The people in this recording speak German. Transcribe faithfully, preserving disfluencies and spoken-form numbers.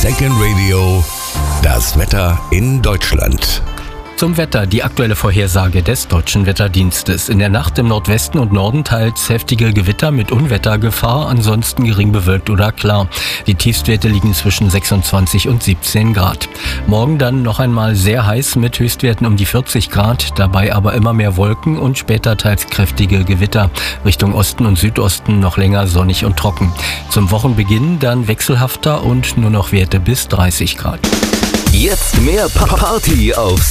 Second Radio, das Wetter in Deutschland. Zum Wetter, die aktuelle Vorhersage des Deutschen Wetterdienstes. In der Nacht im Nordwesten und Norden teils heftige Gewitter mit Unwettergefahr, ansonsten gering bewölkt oder klar. Die Tiefstwerte liegen zwischen sechsundzwanzig und siebzehn Grad. Morgen dann noch einmal sehr heiß mit Höchstwerten um die vierzig Grad, dabei aber immer mehr Wolken und später teils kräftige Gewitter. Richtung Osten und Südosten noch länger sonnig und trocken. Zum Wochenbeginn dann wechselhafter und nur noch Werte bis dreißig Grad. Jetzt mehr Pa- Party auf